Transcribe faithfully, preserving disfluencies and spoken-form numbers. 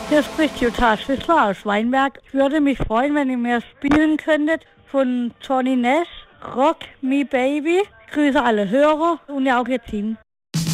Hier spricht Jutta Schüssler aus Weinberg. Ich würde mich freuen, wenn ihr mir spielen könntet von Johnny Nash, Rock Me Baby. Ich grüße alle Hörer und ja auch ihr Team.